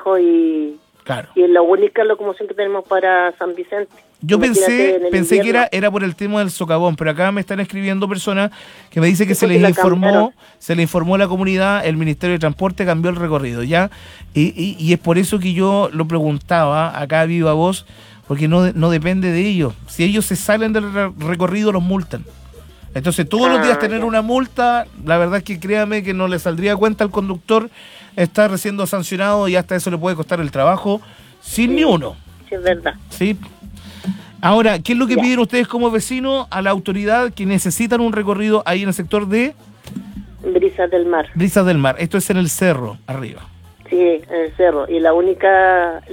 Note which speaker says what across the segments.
Speaker 1: lejos y es la única locomoción que tenemos para San Vicente.
Speaker 2: Yo pensé que era por el tema del socavón, pero acá me están escribiendo personas que me dicen que se les informó a la comunidad, el Ministerio de Transporte cambió el recorrido, ¿ya? Y es por eso que yo lo preguntaba acá a viva voz, porque no depende de ellos. Si ellos se salen del recorrido, los multan. Entonces, todos los días tener una multa, la verdad es que créame que no le saldría a cuenta al conductor estar siendo sancionado y hasta eso le puede costar el trabajo sin ni uno.
Speaker 1: Sí, es verdad.
Speaker 2: Sí. Ahora, ¿qué es lo que piden ustedes como vecinos a la autoridad que necesitan un recorrido ahí en el sector de
Speaker 1: Brisas del Mar? Brisas
Speaker 2: del Mar. Esto es en el cerro, arriba.
Speaker 1: Sí, en el cerro. Y la única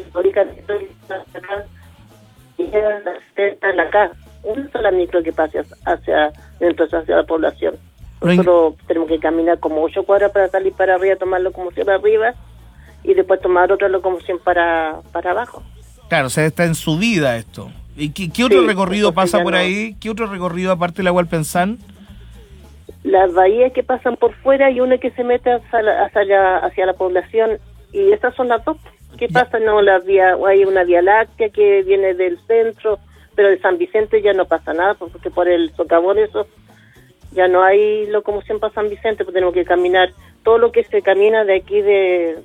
Speaker 1: acá, una sola micro que pase hacia la población. Nosotros tenemos que caminar como 8 cuadras para salir para arriba, tomar locomoción arriba y después tomar otra locomoción para abajo.
Speaker 2: Claro, o sea, está en subida esto. ¿Y qué otro recorrido pasa por ahí? ¿Qué otro recorrido aparte de la Hualpenzán?
Speaker 1: Las bahías que pasan por fuera y una que se mete hacia la población, y esas son las dos. ¿Qué pasa? No, hay una vía láctea que viene del centro, pero de San Vicente ya no pasa nada, porque por el socavón eso ya no hay locomoción para San Vicente, pues tenemos que caminar todo lo que se camina de aquí de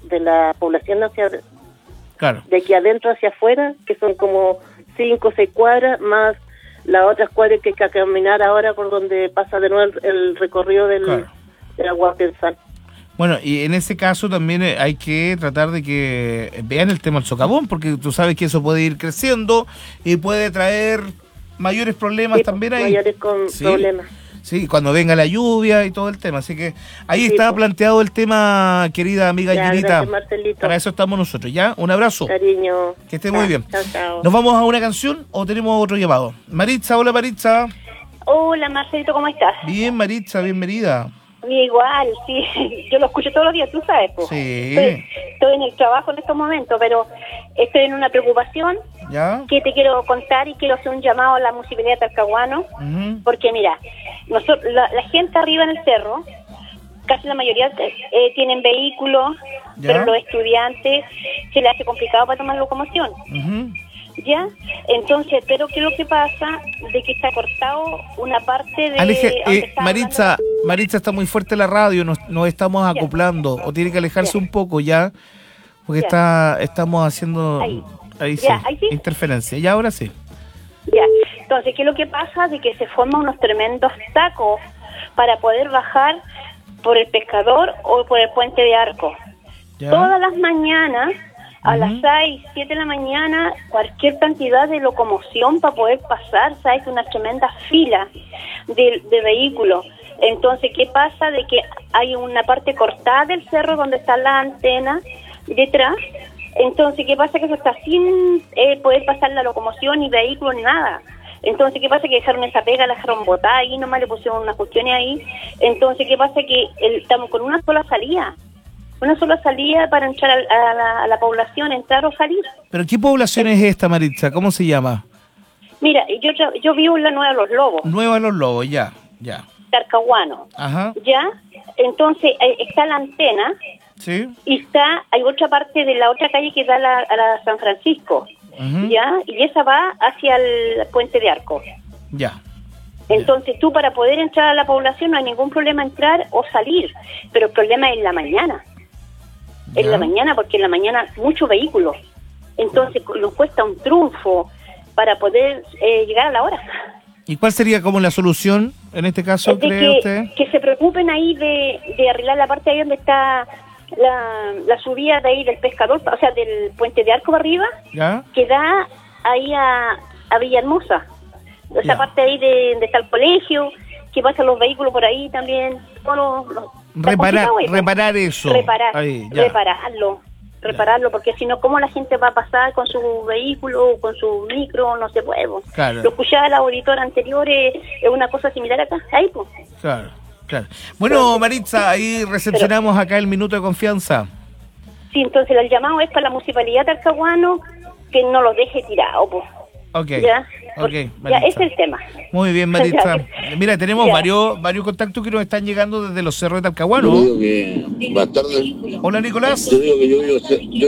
Speaker 1: la población hacia...
Speaker 2: Claro.
Speaker 1: De aquí adentro hacia afuera, que son como 5 o 6 cuadras, más las otras cuadras que hay que caminar ahora por donde pasa de nuevo el recorrido de la Hualpenzán.
Speaker 2: Bueno, y en ese caso también hay que tratar de que vean el tema del socavón, porque tú sabes que eso puede ir creciendo y puede traer mayores problemas también ahí.
Speaker 1: Mayores problemas.
Speaker 2: Sí, cuando venga la lluvia y todo el tema. Así que ahí está planteado el tema, querida amiga Ginita. Para eso estamos nosotros, ¿ya? Un abrazo.
Speaker 1: Cariño.
Speaker 2: Que esté muy bien.
Speaker 1: Chao, chao.
Speaker 2: ¿Nos vamos a una canción o tenemos otro llamado? Maritza, hola Maritza.
Speaker 3: Hola Marcelito, ¿cómo estás?
Speaker 2: Bien, Maritza, bienvenida.
Speaker 3: Igual, sí. Yo lo escucho todos los días, tú sabes. Pues.
Speaker 2: Sí.
Speaker 3: Estoy en el trabajo en estos momentos, pero estoy en una preocupación.
Speaker 2: ¿Ya?
Speaker 3: Que te quiero contar y quiero hacer un llamado a la municipalidad de Talcahuano, porque mira, nosotros, la gente arriba en el cerro, casi la mayoría tienen vehículos, pero los estudiantes se les hace complicado para tomar locomoción. ¿Ya? Entonces, pero ¿qué es lo que pasa? De que está cortado una parte de...
Speaker 2: Maritza, está muy fuerte la radio, nos estamos acoplando, o tiene que alejarse un poco ya, porque estamos haciendo... Ahí sí, interferencia. Y ahora sí.
Speaker 3: Ya, entonces, ¿qué es lo que pasa? De que se forman unos tremendos tacos para poder bajar por el Pescador o por el Puente de Arco. ¿Ya? Todas las mañanas, a las 6, 7 de la mañana, cualquier cantidad de locomoción para poder pasar, ¿sabes? Una tremenda fila de vehículos. Entonces, ¿qué pasa? De que hay una parte cortada del cerro donde está la antena detrás. Entonces, ¿qué pasa? Que eso está sin poder pasar la locomoción, ni vehículos, ni nada. Entonces, ¿qué pasa? Que dejaron esa pega, la dejaron botada ahí, nomás le pusieron unas cuestiones ahí. Entonces, ¿qué pasa? Que estamos con una sola salida para entrar a la población, entrar o salir.
Speaker 2: ¿Pero qué población es esta, Maritza? ¿Cómo se llama?
Speaker 3: Mira, yo vivo en la Nueva Los Lobos.
Speaker 2: Nueva Los Lobos, ya.
Speaker 3: Talcahuano.
Speaker 2: Ajá.
Speaker 3: ¿Ya? Entonces, está la antena.
Speaker 2: Sí.
Speaker 3: Y hay otra parte de la otra calle que da a la San Francisco, ¿ya? Y esa va hacia el Puente de Arco.
Speaker 2: Ya.
Speaker 3: Entonces tú para poder entrar a la población no hay ningún problema entrar o salir, pero el problema es en la mañana. En la mañana, porque en la mañana muchos vehículos. Entonces nos cuesta un triunfo para poder llegar a la hora.
Speaker 2: ¿Y cuál sería como la solución en este caso, cree usted?
Speaker 3: Que se preocupen ahí de arreglar la parte ahí donde está... La subida de ahí del Pescador, o sea, del Puente de Arco para arriba, que da ahí a Villahermosa. Esa parte ahí donde está el colegio, que pasan los vehículos por ahí también.
Speaker 2: Reparar eso.
Speaker 3: Repararlo, porque si no, ¿cómo la gente va a pasar con su vehículo, con su micro? No se puede.
Speaker 2: Claro.
Speaker 3: Lo escuchaba el auditor anterior, es una cosa similar acá, ahí pues.
Speaker 2: Claro. Bueno, Maritza, ahí recepcionamos acá el minuto de confianza.
Speaker 3: Sí, entonces el llamado es para la municipalidad de Talcahuano que no los deje tirados, pues.
Speaker 2: Okay.
Speaker 3: ¿Ya?
Speaker 2: Okay,
Speaker 3: ya, ese es el tema.
Speaker 2: Muy bien, Maritza. Mira, tenemos varios contactos que nos están llegando desde los cerros de Talcahuano.
Speaker 4: Buenas tardes.
Speaker 2: Hola, Nicolás.
Speaker 4: Yo digo que yo